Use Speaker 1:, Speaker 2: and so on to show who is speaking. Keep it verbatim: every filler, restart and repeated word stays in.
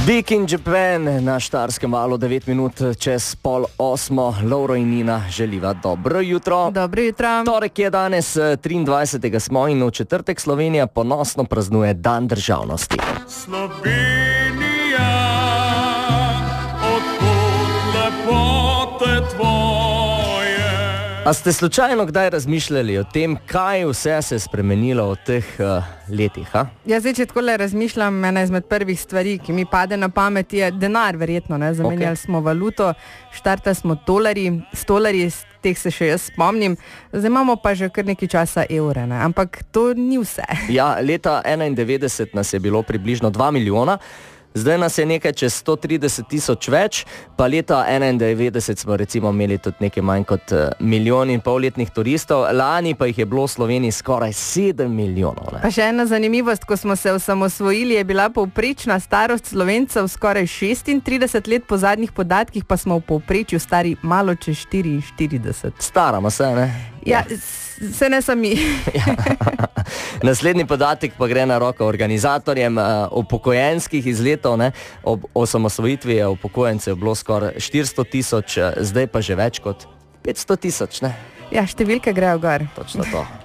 Speaker 1: Big in Japan na Štajerskem valu, devet minut čez pol osmo. Lovro in Nina želiva dobro jutro.
Speaker 2: Dobro jutro.
Speaker 1: Torek je danes, triindvajsetega smo in v četrtek Slovenija ponosno praznuje Dan državnosti.
Speaker 3: Slovenija, odkud lepote tvoje.
Speaker 1: A ste slučajno kdaj razmišljali o tem, kaj vse se je spremenilo v teh uh, letih? Ha?
Speaker 2: Ja, zdaj, če takole razmišljam, ena izmed prvih stvari, ki mi pade na pamet, je denar, verjetno. Ne? Zamenjali okay. smo valuto, štartali smo tolarji, stolarji, teh se še jaz spomnim, zdaj imamo pa že kar nekaj časa evre, ne? Ampak to ni vse.
Speaker 1: Ja, leta enaindevetdeset nas je bilo približno dva milijona. Zdaj nas je nekaj čez sto trideset tisoč več, pa leta enaindevetdeset smo recimo imeli tudi nekaj manj kot milijon in pol letnih turistov, lani pa jih je bilo v Sloveniji skoraj sedem milijonov. Ne?
Speaker 2: Pa še ena zanimivost, ko smo se osamosvojili, je bila povprečna starost Slovencev skoraj šestintrideset let, po zadnjih podatkih pa smo v povprečju stari malo čez štiriinštirideset.
Speaker 1: Staramo se, ne?
Speaker 2: Ja, se ne sami.
Speaker 1: Ja. Naslednji podatek pa gre na roko organizatorjem uh, upokojenskih izletov. Ne? Ob osamosvojitvi je upokojencev bilo skoraj štiristo tisoč, zdaj pa že več kot petsto tisoč. Ne?
Speaker 2: Ja, številke grejo gor.
Speaker 1: Točno to.